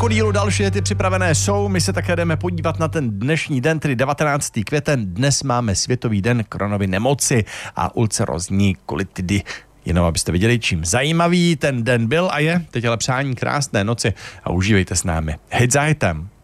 Krokodýlu další ty připravené jsou. My se také jdeme podívat na ten dnešní den, tedy 19. květen. Dnes máme Světový den koronovy nemoci a ulcerózní kolitidy. Jenom abyste viděli, čím zajímavý ten den byl a je. Teď ale přání krásné noci a užívejte s námi. Hit za hitem.